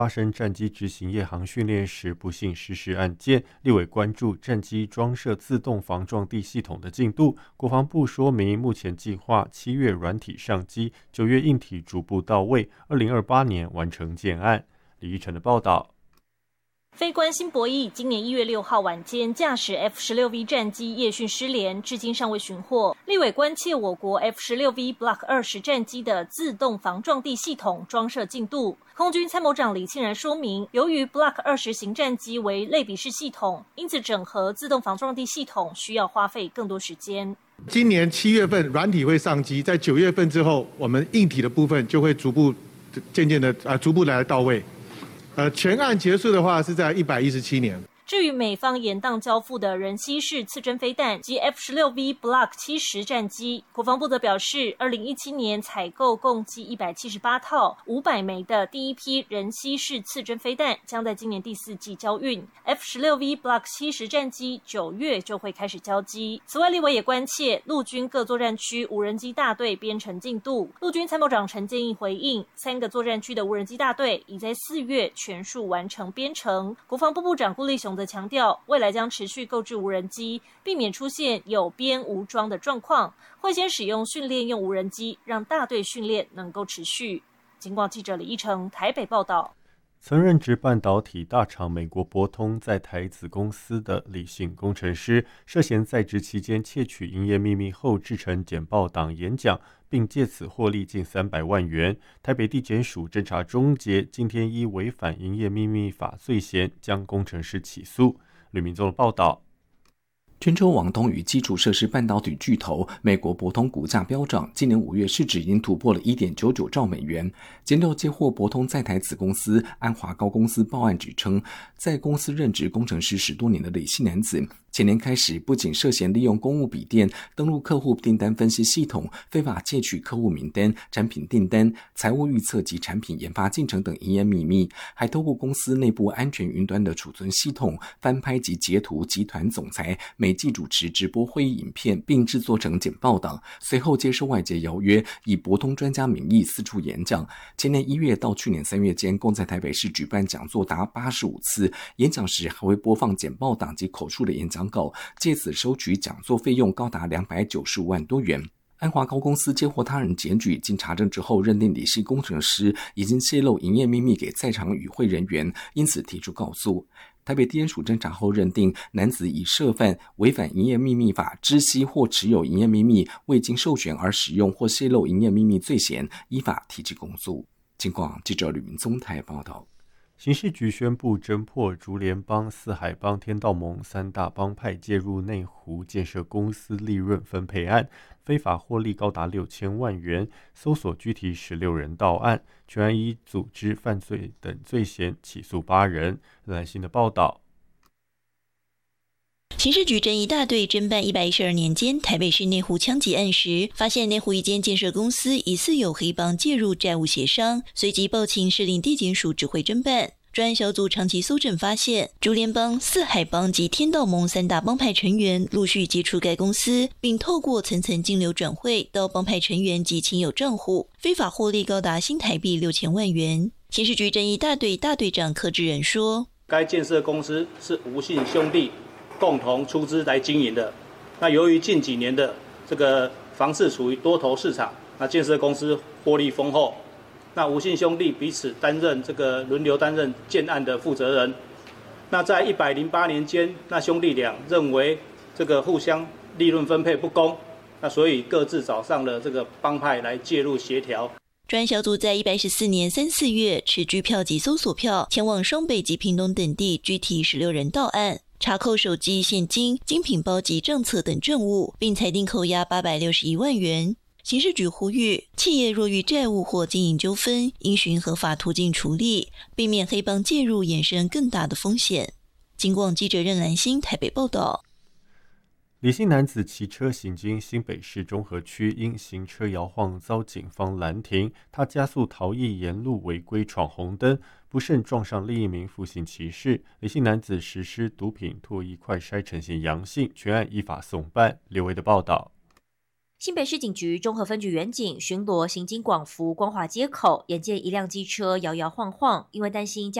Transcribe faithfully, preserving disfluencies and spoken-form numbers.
发生战机执行夜航训练时不幸失事案件，立委关注战机装设自动防撞地系统的进度。国防部说明，目前计划七月软体上机，九月硬体逐步到位，二零二八年完成建案。李玉成的报道。 飞官辛博义今年一月六号晚间驾驶 F 十六 V 战机夜训失联，至今尚未寻获。立委关切我国 F 十六 V Block 二十战机的自动防撞地系统装设进度。空军参谋长李庆然说明，由于 Block 二十型战机为类比式系统，因此整合自动防撞地系统需要花费更多时间。 今年七月份软体会上机，在九月份之后，我们硬体的部分就会逐步渐渐的啊逐步来到位。呃，全案结束的话是在一百一十七年。 至于美方延宕交付的人西式刺针飞弹及 F 十六 V Block 七十战机，国防部则表示，二零一七年采购共计一百七十八套五百枚的第一批人西式刺针飞弹，将在今年第四季交运。F 十六 V Block 七十战机九月就会开始交机。此外，立委也关切陆军各作战区无人机大队编成进度。陆军参谋长陈建义回应，三个作战区的无人机大队已在四月全数完成编成。国防部部长顾立雄则强调，未来将持续购置无人机，避免出现有编无装的状况，会先使用训练用无人机，让大队训练能够持续。警广记者李一成台北报道。 曾任职半导体大厂美国博通在台子公司的李姓工程师，涉嫌在职期间窃取营业秘密后制成简报档演讲，并借此获利近三百万元。台北地检署侦查终结，今天依违反营业秘密法罪嫌将工程师起诉。吕明宗的报道。 全球网通与基础设施半导体巨头美国博通股价飙涨，今年五月市值已经突破了 一点九九兆美元。检调接获博通在台子公司安华高公司报案，指称在公司任职工程师十多年的李姓男子，前年开始不仅涉嫌利用公务笔电登录客户订单分析系统，非法窃取客户名单、产品订单、财务预测及产品研发进程等营业秘密，还透过公司内部安全云端的储存系统翻拍及截图集团总裁每季主持直播会议影片，并制作成简报档，随后接受外界邀约，以博通专家名义四处演讲。前年一月到去年三月间，共在台北市举办讲座达八十五次，演讲时还会播放简报档及口述的演讲稿，借此收取讲座费用高达两百九十五万多元。安华高公司接获他人检举，经查证之后认定李姓工程师已经泄露营业秘密给在场与会人员，因此提出告诉。台北地检署侦查后认定男子以涉犯违反营业秘密法知悉或持有营业秘密未经授权而使用或泄露营业秘密罪嫌，依法提起公诉。警广记者吕明宗台报道。 刑事局宣布侦破竹联帮、四海帮、天道盟三大帮派介入内湖建设公司利润分配案，非法获利高达六千万元，搜索拘提十六人到案，全案依组织犯罪等罪嫌起诉八人。蓝新的报道。 刑事局侦一大队侦办一百一十二年间台北市内湖枪击案时，发现内湖一间建设公司疑似有黑帮介入债务协商，随即报请士林地检署指挥侦办。专案小组长期搜证发现，竹联帮、四海帮及天道盟三大帮派成员陆续接触该公司，并透过层层金流转汇到帮派成员及亲友账户，非法获利高达新台币六千万元。刑事局侦一大队大队长柯志仁说：“ 该建设公司是吴姓兄弟共同出资来经营的。那由于近几年的这个房市处于多头市场，那建设公司获利丰厚。那吴姓兄弟彼此担任这个轮流担任建案的负责人。那在一百零八年间，那兄弟俩认为这个互相利润分配不公，那所以各自找上了这个帮派来介入协调。” 专案小组在一百一十四年三四月持拘票及搜索票前往双北及屏东等地拘提十六人到案，查扣手机、现金、精品包及账册等证物，并裁定扣押八百六十一万元。刑事局呼吁，企业若遇债务或经营纠纷，应循合法途径处理，避免黑帮介入衍生更大的风险。警广记者任兰心台北报道。 李姓男子骑车行经新北市中和区，因行车摇晃遭警方拦停，他加速逃逸，沿路违规闯红灯，不慎撞上另一名负姓骑士。李姓男子实施毒品唾液快筛呈现阳性，全案依法送办。刘维的报道。 新北市警局中和分局员警巡逻行经广福光华街口，眼见一辆机车摇摇晃晃，因为担心驾